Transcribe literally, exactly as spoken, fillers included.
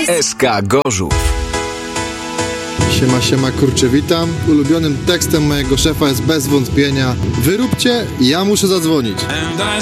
S K Gorzów. Siema, siema, kurczę, witam. Ulubionym tekstem mojego szefa jest bez wątpienia: wyróbcie, ja muszę zadzwonić.